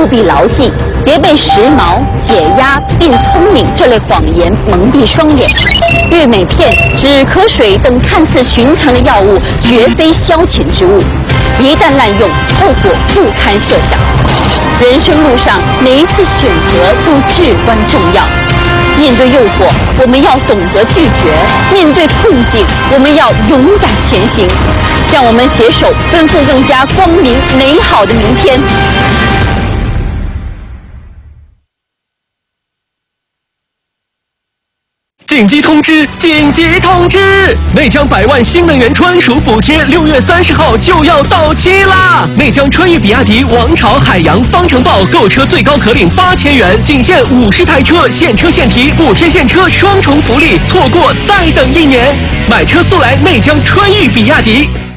必牢记，别被时髦、解压、变聪明这类谎言蒙蔽双眼。悦美片、止咳水等看似寻常的药物，绝非消遣之物，一旦滥用，后果不堪设想。人生路上，每一次选择都至关重要。面对诱惑，我们要懂得拒绝；面对困境，我们要勇敢前行。让我们携手奔赴更加光明美好的明天。 紧急通知！紧急通知！内江100万新能源专属补贴6月30号就要到期啦！内江川渝比亚迪王朝海洋方程豹购车最高可领8000元，仅限50台车，现车现提，补贴现车双重福利，错过再等1年。买车速来内江川渝比亚迪。